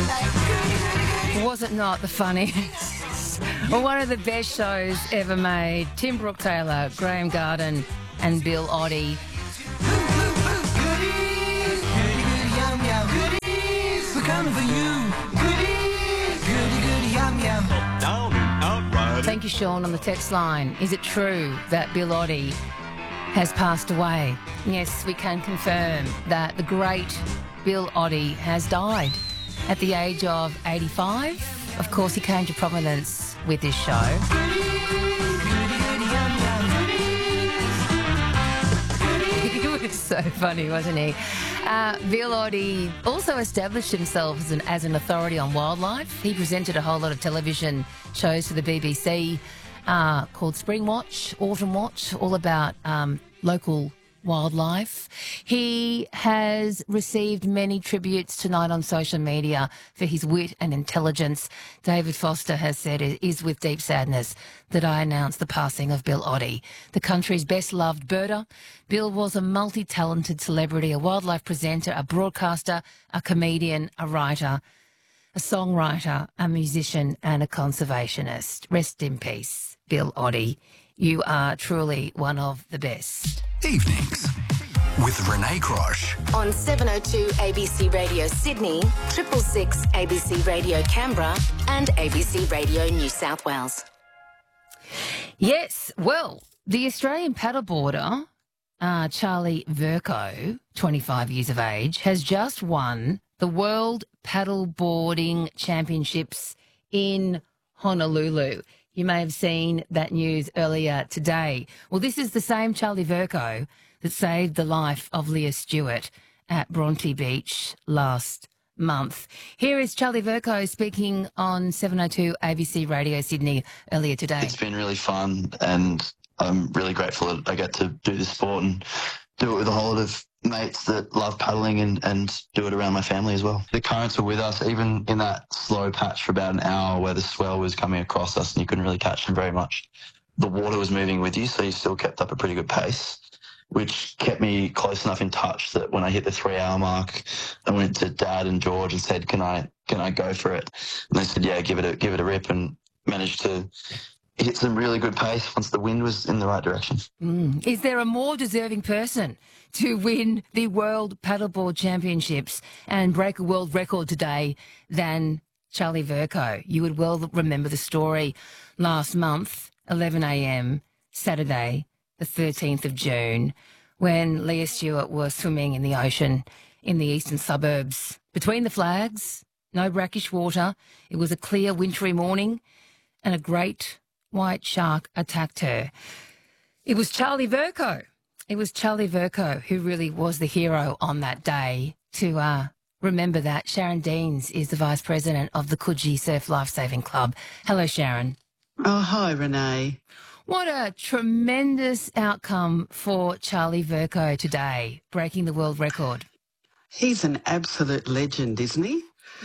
Was it not the funniest? Well, one of the best shows ever made. Tim Brooke-Taylor, Graham Garden and Bill Oddie. We're coming for you. Goody, yum, yum. Down and out riding. Thank you, Sean, on the text line. Is it true that Bill Oddie has passed away? Yes, we can confirm that the great Bill Oddie has died at the age of 85. Of course, he came to prominence with this show. He was so funny, wasn't he? Bill Oddie also established himself as an authority on wildlife. He presented a whole lot of television shows for the BBC called Spring Watch, Autumn Watch, all about local wildlife. He has received many tributes tonight on social media for his wit and intelligence. David Foster has said, "It is with deep sadness that I announce the passing of Bill Oddie, the country's best-loved birder." Bill was a multi-talented celebrity, a wildlife presenter, a broadcaster, a comedian, a writer, a songwriter, a musician and a conservationist. Rest in peace, Bill Oddie. You are truly one of the best. Evenings with Renee Grosh. On 702 ABC Radio Sydney, 666 ABC Radio Canberra and ABC Radio New South Wales. Yes, well, the Australian paddleboarder, Charlie Vercoe, 25 years of age, has just won the World Paddleboarding Championships in Honolulu. You may have seen that news earlier today. Well, this is the same Charlie Vercoe that saved the life of Leah Stewart at Bronte Beach last month. Here is Charlie Vercoe speaking on 702 ABC Radio Sydney earlier today. It's been really fun and I'm really grateful that I get to do this sport and do it with a whole lot of mates that love paddling and do it around my family as well. The currents were with us, even in that slow patch for about an hour where the swell was coming across us and you couldn't really catch them very much. The water was moving with you, so you still kept up a pretty good pace, which kept me close enough in touch that when I hit the 3-hour mark, I went to Dad and George and said, can I go for it? And they said, yeah, give it a rip, and managed to hit some really good pace once the wind was in the right direction. Is there a more deserving person to win the World Paddleboard Championships and break a world record today than Charlie Vercoe? You would well remember the story last month, 11 a.m, Saturday, the 13th of June, when Leah Stewart was swimming in the ocean in the eastern suburbs. Between the flags, no brackish water. It was a clear wintry morning and a great white shark attacked her. It was Charlie Vercoe. It was Charlie Vercoe who really was the hero on that day. To remember that, Sharon Deans is the Vice President of the Coogee Surf Lifesaving Club. Hello, Sharon. Oh, hi, Renee. What a tremendous outcome for Charlie Vercoe today, breaking the world record. He's an absolute legend, isn't he?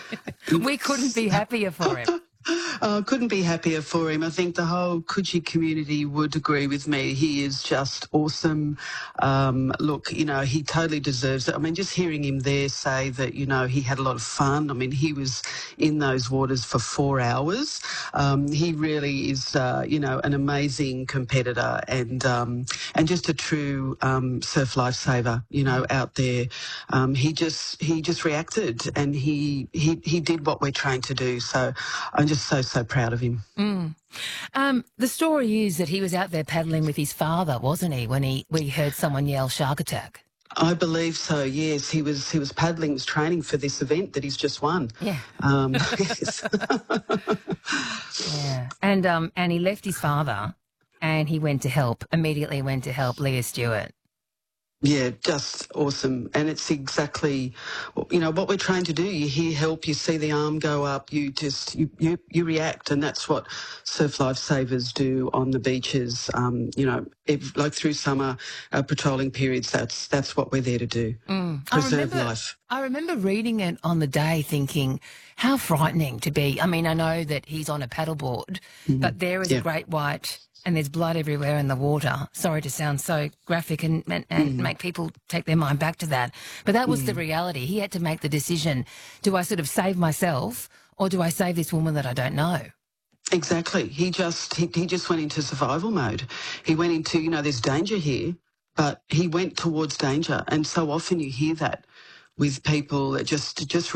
We couldn't be happier for him. Couldn't be happier for him. I think the whole Coogee community would agree with me. He is just awesome. Look, he totally deserves it. I mean, just hearing him there say that, he had a lot of fun. I mean, he was in those waters for 4 hours. He really is, an amazing competitor and just a true surf lifesaver, out there. He just reacted and he did what we're trained to do. So I'm just so proud of him. The story is that he was out there paddling with his father, wasn't he, when he heard someone yell shark attack? I believe so, yes. He was paddling, was training for this event that he's just won. Yeah. Yes. Yeah. And he left his father and he immediately went to help Leah Stewart. Yeah, just awesome. And it's exactly, what we're trained to do. You hear help, you see the arm go up, you react, and that's what surf lifesavers do on the beaches. Like through summer patrolling periods, that's what we're there to do. Preserve life. I remember reading it on the day thinking, how frightening to be. I mean, I know that he's on a paddleboard, but there is a great white and there's blood everywhere in the water. Sorry to sound so graphic and make people take their mind back to that. But that was the reality. He had to make the decision, do I sort of save myself or do I save this woman that I don't know? Exactly. He just went into survival mode. He went into, you know, there's danger here, but he went towards danger. And so often you hear that with people that just